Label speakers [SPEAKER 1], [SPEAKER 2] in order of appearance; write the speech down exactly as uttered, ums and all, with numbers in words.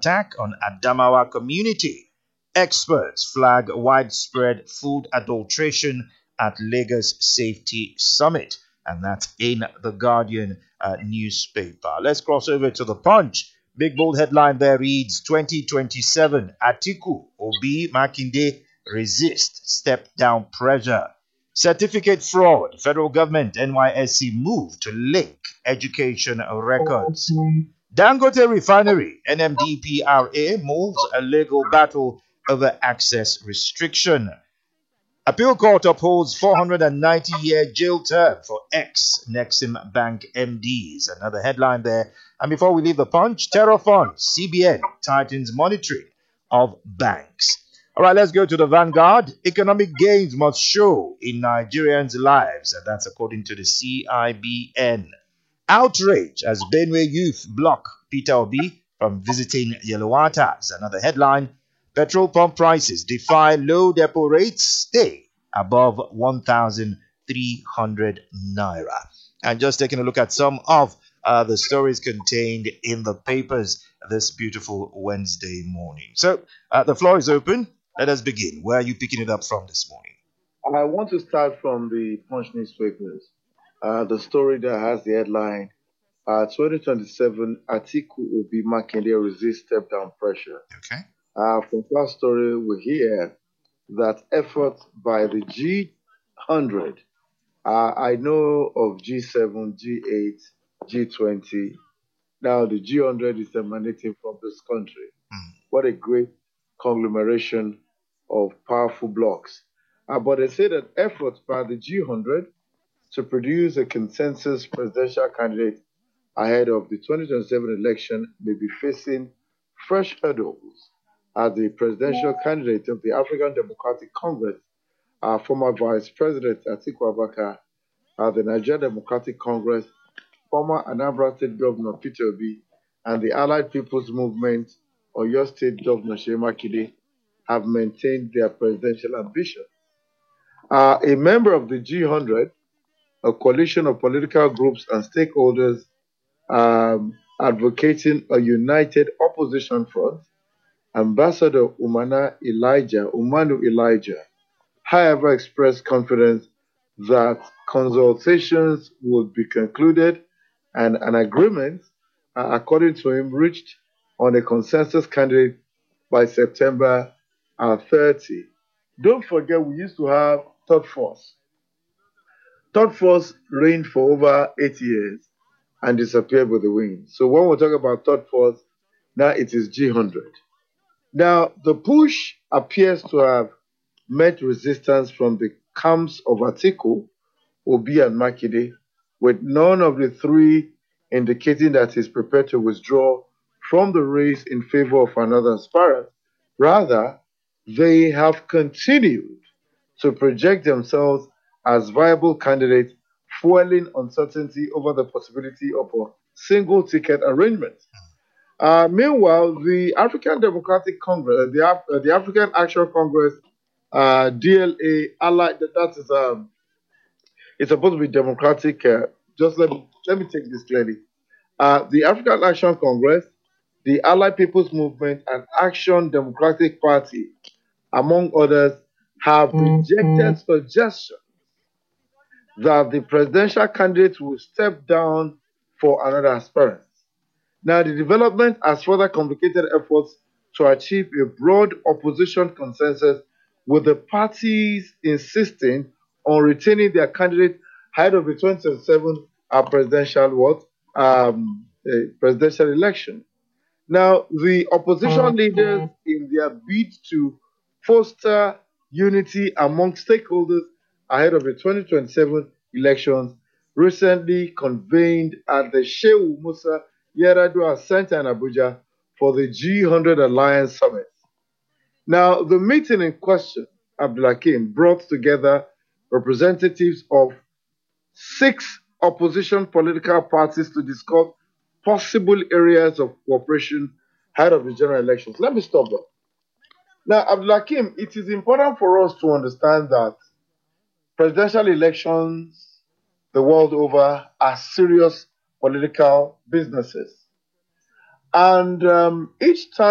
[SPEAKER 1] attack on Adamawa community. Experts flag widespread food adulteration at Lagos Safety Summit. And that's in the Guardian uh, newspaper. Let's cross over to the Punch. Big bold headline there reads twenty twenty-seven Atiku Obi Makinde resist step down pressure. Certificate fraud. Federal government N Y S C move to link education records. Dangote Refinery N M D P R A moves a legal battle over access restriction. Appeal Court upholds four hundred ninety year jail term for ex-Nexim Bank M Ds. Another headline there. And before we leave the Punch, Terror Fund, C B N tightens monitoring of banks. All right, let's go to the Vanguard. Economic gains must show in Nigerians' lives. And that's according to the C I B N. Outrage as Benue youth block Peter Obi from visiting Yellowatas. Another headline. Petrol pump prices defy low depot rates, stay above one thousand three hundred naira. And just taking a look at some of uh, the stories contained in the papers this beautiful Wednesday morning. So uh, the floor is open. Let us begin. Where are you picking it up from this morning?
[SPEAKER 2] I want to start from the Punch newspapers. Uh, the story that has the headline, uh, twenty twenty-seven Atiku Obi Makinde resist step down pressure.
[SPEAKER 1] Okay.
[SPEAKER 2] Uh, from that story, we hear that effort by the G one hundred. Uh, I know of G seven, G eight, G twenty. Now the G one hundred is emanating from this country.
[SPEAKER 1] Mm.
[SPEAKER 2] What a great conglomeration of powerful blocks. Uh, but they say that efforts by the G one hundred to produce a consensus presidential candidate ahead of the twenty twenty-seven election may be facing fresh hurdles as the presidential candidate of the African Democratic Congress, our former Vice President Atiku Abubakar, uh, the Nigerian Democratic Congress, former Anambra State Governor Peter Obi, and the Allied People's Movement, Oyo State Governor Seyi Makinde, have maintained their presidential ambition. Uh, a member of the G one hundred, a coalition of political groups and stakeholders um, advocating a united opposition front, Ambassador Umana Elijah, Umanu Elijah, however, expressed confidence that consultations would be concluded and an agreement, uh, according to him, reached on a consensus candidate by September uh, thirtieth. Don't forget, we used to have Third Force. Third Force reigned for over eight years and disappeared with the wind. So when we talk about Third Force, now it is G one hundred. Now, the push appears to have met resistance from the camps of Atiku, Obi, and Makinde, with none of the three indicating that he's prepared to withdraw from the race in favor of another aspirant. Rather, they have continued to project themselves as viable candidates, fueling uncertainty over the possibility of a single ticket arrangement. Uh, meanwhile, the African Democratic Congress, the, Af- uh, the African Action Congress, uh, D L A, allied, that, that is, um, it's supposed to be democratic. Uh, just let me, let me take this clearly. Uh, the African Action Congress, the Allied People's Movement, and Action Democratic Party, among others, have rejected suggestions that the presidential candidate will step down for another aspirant. Now, the development has further complicated efforts to achieve a broad opposition consensus, with the parties insisting on retaining their candidate ahead of the twenty twenty-seven uh, presidential what um, uh, presidential election. Now, the opposition leaders, in their bid to foster unity among stakeholders ahead of the twenty twenty-seven elections, recently convened at the Shehu Musa Yar'Adua Center in Abuja for the G one hundred Alliance Summit. Now, the meeting in question, Abdulhakeem, brought together representatives of six opposition political parties to discuss possible areas of cooperation ahead of the general elections. Let me stop there. Now, Abdulhakeem, it is important for us to understand that presidential elections the world over are serious political businesses. And um, each time